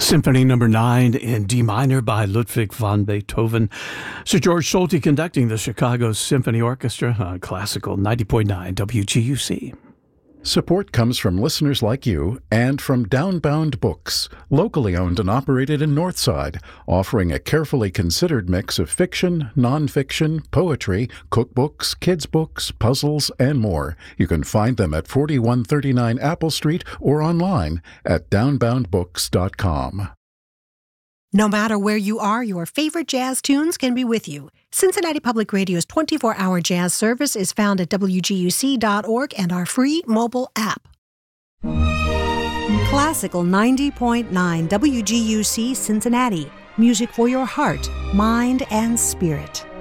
Symphony Number 9 in D minor by Ludwig van Beethoven. Sir George Solti conducting the Chicago Symphony Orchestra on Classical 90.9 WGUC. Support comes from listeners like you and from Downbound Books, locally owned and operated in Northside, offering a carefully considered mix of fiction, nonfiction, poetry, cookbooks, kids' books, puzzles, and more. You can find them at 4139 Apple Street or online at downboundbooks.com. No matter where you are, your favorite jazz tunes can be with you. Cincinnati Public Radio's 24-hour jazz service is found at WGUC.org and our free mobile app. Classical 90.9 WGUC Cincinnati. Music for your heart, mind, and spirit.